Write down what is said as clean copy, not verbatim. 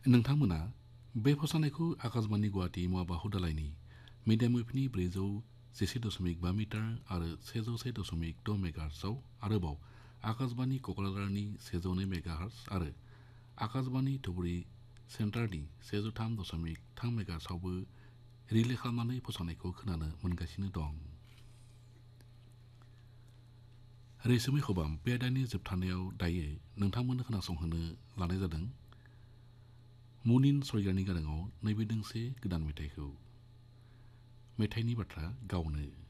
नोंथांमोना बे फोसावनायखौ Akashvani Guwahati मुवाबाहु दालायनि medium वेभनि 414.5 metre आरो 101.6 मेगाहार्ट्जआव आरोबाव आकाशबाणी कक्राझारनि 102 मेगाहार्ट्ज आरो आकाशबाणी धुबुरी सेन्टारनि 103.3 मेगाहार्ट्जआवबो रिले खालामनानै फोसावनायखौ खोनानो मोनगासिनो दं। रैसुमै खबाम बे आयदानि जोबथारनायाव दायो नोंथांमोननो खोनासंहोनो लानाय जादों मुनिन स्वरगियारनि गाराङाव नैबे दोंसे गोदान मेथाइखौ। मेथाइनि बाथ्रा गावनो।